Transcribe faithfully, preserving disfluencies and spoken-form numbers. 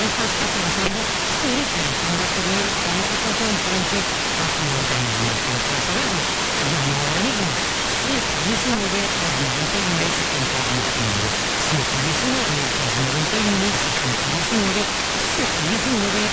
esto está pensando, sí, pensando tener tanta cosa enfrente a su organismo, pero para saberlo, llama ahora mismo. seis diecinueve, dos noventa y uno, setenta diecinueve. siete diecinueve, dos noventa y uno, setenta diecinueve. siete diecinueve,